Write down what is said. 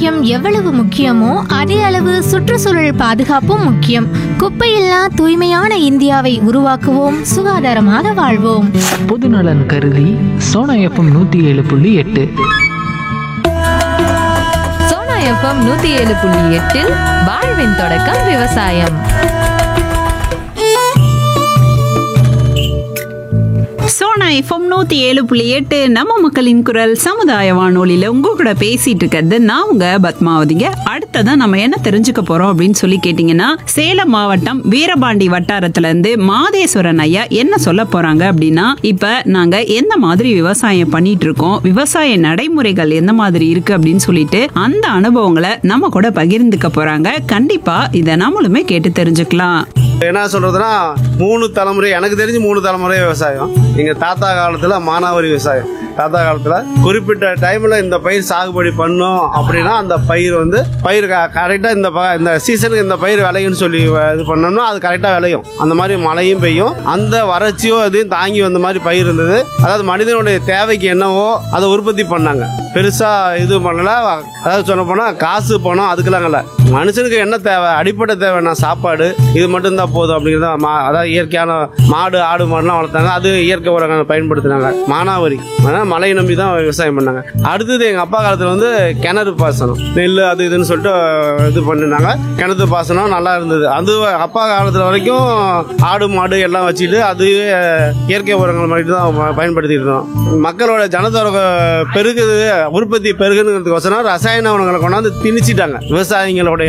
ஆரோக்கியம் எவ்வளவு முக்கியமோ அதே அளவு சுற்றுச்சூழல் பாதுகாப்பும் முக்கியம். குப்பையில்லா தூய்மையான இந்தியாவை உருவாக்குவோம், சுகாதாரமாக வாழ்வோம். பொதுநலன் கருதி சோனா எஃப்எம் 107.8. சோனா எஃப்எம் 107.8 வாழ்வின் தொடக்கம் விவசாயம். சோனா எஃப்எம் 107.8 நம்ம மக்களின் குரல் சமுதாய வானொலியில உங்க கூட பேசிட்டு இருக்கிறது நான் உங்க பத்மாவதிங்க. அடுத்ததான் நம்ம என்ன தெரிஞ்சுக்க போறோம் அப்படின்னு சொல்லி கேட்டீங்கன்னா, சேலம் மாவட்டம் வீரபாண்டி வட்டாரத்துல இருந்து மாதேஸ்வரன் ஐயா என்ன சொல்ல போறாங்க அப்படின்னா, இப்ப நாங்க எந்த மாதிரி விவசாயம் பண்ணிட்டு இருக்கோம், விவசாய நடைமுறைகள் எந்த மாதிரி இருக்கு அப்படின்னு சொல்லிட்டு அந்த அனுபவங்களை நம்ம கூட பகிர்ந்துக்க போறாங்க. கண்டிப்பா இதை நம்மளுமே கேட்டு தெரிஞ்சுக்கலாம். என்ன சொல்றதுன்னா, 3 தலைமுறை, எனக்கு தெரிஞ்சு 3 தலைமுறை விவசாயம். எங்க தாத்தா காலத்துல மானாவாரி விவசாயம். தாத்தா காலத்துல குறிப்பிட்ட டைம்ல இந்த பயிர் சாகுபடி பண்ணும் அப்படின்னா அந்த பயிர் பயிர் கரெக்டா இந்த சீசனுக்கு இந்த பயிர் விளையும்னு சொல்லி இது பண்ணோம்னா அது கரெக்டா விளையும். அந்த மாதிரி மழையும் பெய்யும், அந்த வறட்சியோ அதையும் தாங்கி வந்த மாதிரி பயிர் இருந்தது. அதாவது மனிதனுடைய தேவைக்கு என்னவோ அதை உற்பத்தி பண்ணாங்க. பெருசா இது பண்ணல. அதாவது சொல்ல போனா காசு பணம் அதுக்கெல்லாம் இல்ல, மனுஷனுக்கு என்ன தேவை, அடிப்படை தேவைன்னா சாப்பாடு, இது மட்டும் தான் போதும் அப்படிங்கிறத. அதாவது இயற்கையான மாடு ஆடு மாடுலாம் வளர்த்தாங்க, அது இயற்கை உரங்களை பயன்படுத்தினாங்க. மானாவாரி மழை நம்பி தான் விவசாயம் பண்ணாங்க. அடுத்தது எங்க அப்பா காலத்துல கிணறு பாசனம், நெல் அது இதுன்னு சொல்லிட்டு இது பண்ணினாங்க. கிணறு பாசனம் நல்லா இருந்தது. அது அப்பா காலத்துல வரைக்கும் ஆடு மாடு எல்லாம் வச்சுட்டு அது இயற்கை உரங்கள் மட்டும் தான் பயன்படுத்திட்டு இருந்தோம். மக்களோட ஜனத்தொகை பெருகுது, உற்பத்தி பெருகுங்கிறதுக்கோசரம் ரசாயன உரங்களை கொண்டாந்து திணிச்சிட்டாங்க விவசாயிகளுடைய